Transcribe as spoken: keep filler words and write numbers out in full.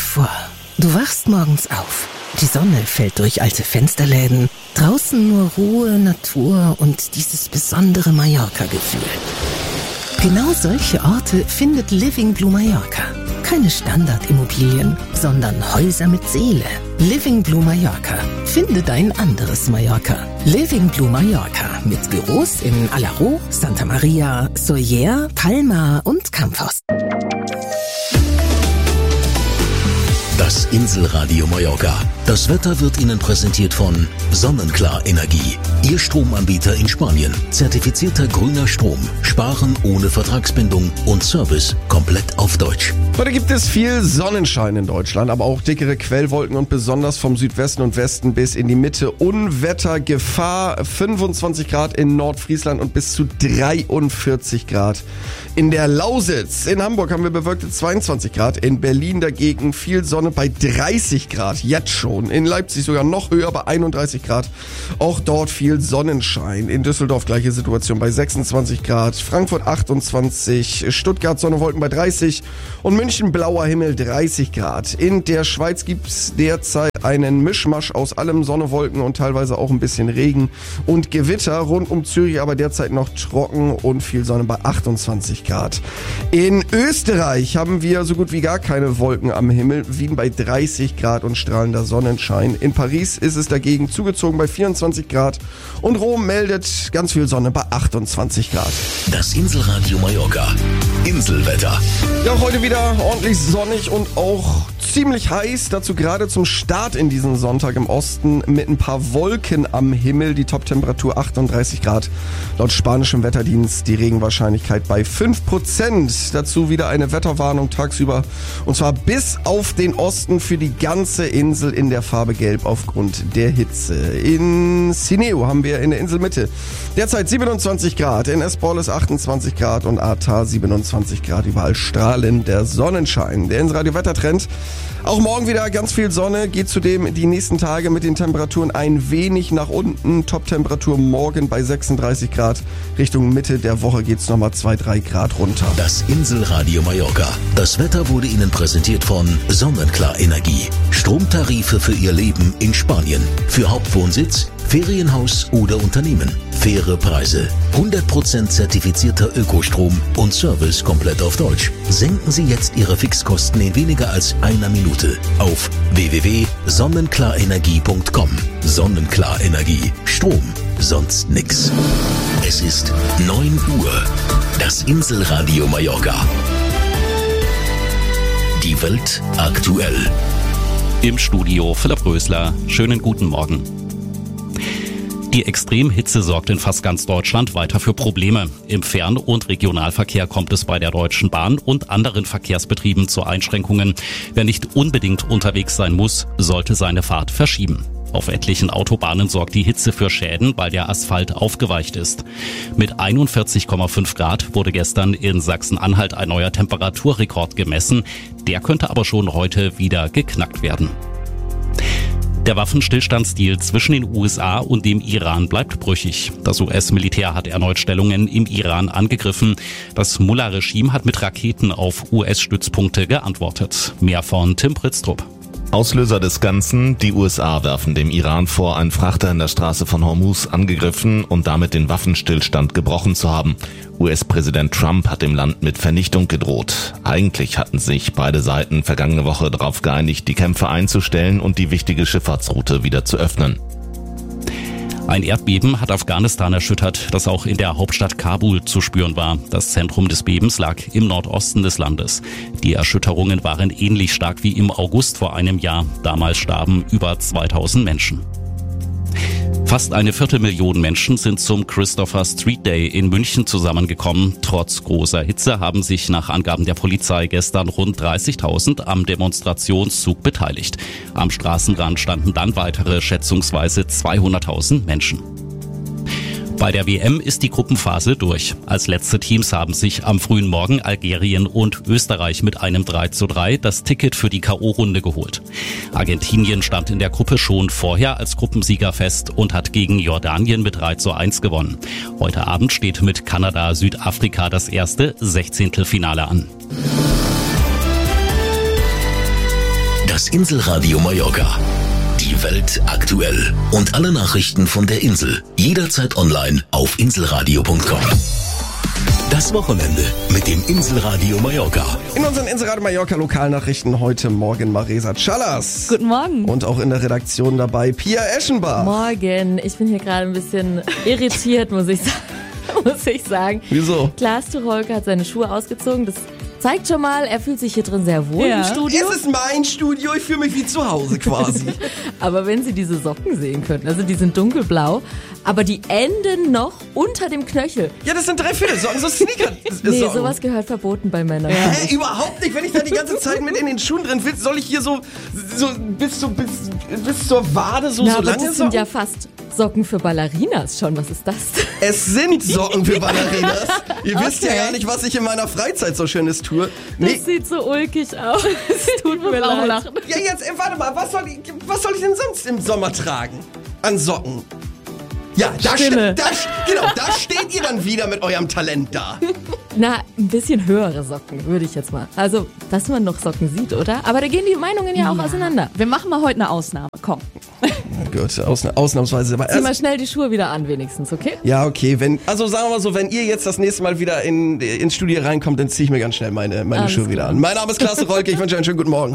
vor, du wachst morgens auf. Die Sonne fällt durch alte Fensterläden. Draußen nur Ruhe, Natur und dieses besondere Mallorca-Gefühl. Genau solche Orte findet Living Blue Mallorca. Keine Standardimmobilien, sondern Häuser mit Seele. Living Blue Mallorca. Finde dein anderes Mallorca. Living Blue Mallorca mit Büros in Alaró, Santa Maria, Sóller, Palma und Campos. Das Inselradio Mallorca. Das Wetter wird Ihnen präsentiert von Sonnenklar Energie. Ihr Stromanbieter in Spanien. Zertifizierter grüner Strom. Sparen ohne Vertragsbindung und Service komplett auf Deutsch. Heute gibt es viel Sonnenschein in Deutschland, aber auch dickere Quellwolken und besonders vom Südwesten und Westen bis in die Mitte Unwettergefahr. fünfundzwanzig Grad in Nordfriesland und bis zu dreiundvierzig Grad in der Lausitz. In Hamburg haben wir bewölkte zweiundzwanzig Grad. In Berlin dagegen viel Sonne bei dreißig Grad, jetzt schon. In Leipzig sogar noch höher bei einunddreißig Grad. Auch dort viel Sonnenschein. In Düsseldorf gleiche Situation bei sechsundzwanzig Grad. Frankfurt achtundzwanzig, Stuttgart Sonne, Wolken bei dreißig und München blauer Himmel dreißig Grad. In der Schweiz gibt's derzeit einen Mischmasch aus allem, Sonne, Wolken und teilweise auch ein bisschen Regen und Gewitter. Rund um Zürich aber derzeit noch trocken und viel Sonne bei achtundzwanzig Grad. In Österreich haben wir so gut wie gar keine Wolken am Himmel. Wien bei dreißig Grad und strahlender Sonnenschein. In Paris ist es dagegen zugezogen bei vierundzwanzig Grad und Rom meldet ganz viel Sonne bei achtundzwanzig Grad. Das Inselradio Mallorca. Inselwetter. Ja, heute wieder ordentlich sonnig und auch ziemlich heiß. Dazu gerade zum Start in diesen Sonntag im Osten mit ein paar Wolken am Himmel. Die Toptemperatur achtunddreißig Grad. Laut spanischem Wetterdienst die Regenwahrscheinlichkeit bei fünf Prozent. Dazu wieder eine Wetterwarnung tagsüber. Und zwar bis auf den Osten für die ganze Insel in der Farbe Gelb aufgrund der Hitze. In Sineu haben wir in der Inselmitte derzeit siebenundzwanzig Grad. In Esporles achtundzwanzig Grad und Arta siebenundzwanzig Grad. Überall strahlender Sonnenschein. Der Inselradio-Wettertrend. Auch morgen wieder ganz viel Sonne, geht zudem die nächsten Tage mit den Temperaturen ein wenig nach unten. Top-Temperatur morgen bei sechsunddreißig Grad. Richtung Mitte der Woche geht's nochmal zwei, drei Grad runter. Das Inselradio Mallorca. Das Wetter wurde Ihnen präsentiert von Sonnenklar Energie. Stromtarife für Ihr Leben in Spanien. Für Hauptwohnsitz, Ferienhaus oder Unternehmen. Faire Preise. hundert Prozent zertifizierter Ökostrom und Service komplett auf Deutsch. Senken Sie jetzt Ihre Fixkosten in weniger als einer Minute auf w w w punkt sonnenklarenergie punkt com. Sonnenklar Energie. Strom. Sonst nix. Es ist neun Uhr. Das Inselradio Mallorca. Die Welt aktuell. Im Studio Philipp Rösler. Schönen guten Morgen. Die Extremhitze sorgt in fast ganz Deutschland weiter für Probleme. Im Fern- und Regionalverkehr kommt es bei der Deutschen Bahn und anderen Verkehrsbetrieben zu Einschränkungen. Wer nicht unbedingt unterwegs sein muss, sollte seine Fahrt verschieben. Auf etlichen Autobahnen sorgt die Hitze für Schäden, weil der Asphalt aufgeweicht ist. Mit einundvierzig Komma fünf Grad wurde gestern in Sachsen-Anhalt ein neuer Temperaturrekord gemessen. Der könnte aber schon heute wieder geknackt werden. Der Waffenstillstandsdeal zwischen den U S A und dem Iran bleibt brüchig. Das U S-Militär hat erneut Stellungen im Iran angegriffen. Das Mullah-Regime hat mit Raketen auf U S-Stützpunkte geantwortet. Mehr von Tim Pritztrup. Auslöser des Ganzen, die U S A werfen dem Iran vor, einen Frachter in der Straße von Hormuz angegriffen und damit den Waffenstillstand gebrochen zu haben. U S-Präsident Trump hat dem Land mit Vernichtung gedroht. Eigentlich hatten sich beide Seiten vergangene Woche darauf geeinigt, die Kämpfe einzustellen und die wichtige Schifffahrtsroute wieder zu öffnen. Ein Erdbeben hat Afghanistan erschüttert, das auch in der Hauptstadt Kabul zu spüren war. Das Zentrum des Bebens lag im Nordosten des Landes. Die Erschütterungen waren ähnlich stark wie im August vor einem Jahr. Damals starben über zweitausend Menschen. Fast eine Viertelmillion Menschen sind zum Christopher Street Day in München zusammengekommen. Trotz großer Hitze haben sich nach Angaben der Polizei gestern rund dreißigtausend am Demonstrationszug beteiligt. Am Straßenrand standen dann weitere schätzungsweise zweihunderttausend Menschen. Bei der W M ist die Gruppenphase durch. Als letzte Teams haben sich am frühen Morgen Algerien und Österreich mit einem drei zu drei das Ticket für die K O-Runde geholt. Argentinien stand in der Gruppe schon vorher als Gruppensieger fest und hat gegen Jordanien mit drei zu eins gewonnen. Heute Abend steht mit Kanada, Südafrika das erste Sechzehntelfinale an. Das Inselradio Mallorca. Die Welt aktuell. Und alle Nachrichten von der Insel. Jederzeit online auf inselradio punkt com. Das Wochenende mit dem Inselradio Mallorca. In unseren Inselradio Mallorca Lokalnachrichten heute Morgen Marisa Callas. Guten Morgen. Und auch in der Redaktion dabei Pia Eschenbach. Morgen. Ich bin hier gerade ein bisschen irritiert, muss ich sagen. muss ich sagen. Wieso? Klaas Tucholke hat seine Schuhe ausgezogen. Das zeigt schon mal, er fühlt sich hier drin sehr wohl Ja. im Studio. Es ist mein Studio, ich fühle mich wie zu Hause quasi. Aber wenn Sie diese Socken sehen könnten, also die sind dunkelblau, aber die enden noch unter dem Knöchel. Ja, das sind drei Viertelsocken, so Sneaker. Nee, sowas gehört verboten bei Männern. Hä, überhaupt nicht. Wenn ich da die ganze Zeit mit in den Schuhen drin will, soll ich hier so, so bis, so, bis, bis zur Wade so, Na, so aber lange das sind Socken? ja fast Socken für Ballerinas schon. Was ist das? Es sind Socken für Ballerinas. Ihr wisst ja Okay. gar nicht, was ich in meiner Freizeit so Schönes tue. Nee, Das sieht so ulkig aus. Es tut mir auch leid. lachen. ja jetzt, äh, warte mal, was soll, ich, was soll ich denn sonst im Sommer tragen? An Socken? Ja, da, ste Stille. da, genau, da steht ihr dann wieder mit eurem Talent da. Na, ein bisschen höhere Socken, würde ich jetzt mal. Also, dass man noch Socken sieht, oder? Aber da gehen die Meinungen ja auch auseinander. Wir machen mal heute eine Ausnahme. Komm. Gut, ausna ausnahmsweise. Aber Zieh erst, mal schnell die Schuhe wieder an, wenigstens, okay? ja, okay, wenn, also sagen wir mal so, wenn ihr jetzt das nächste Mal wieder in, ins Studio reinkommt, dann ziehe ich mir ganz schnell meine, meine Alles Schuhe wieder klar. an. Mein Name ist Klaas Rolke, ich wünsche euch einen schönen guten Morgen.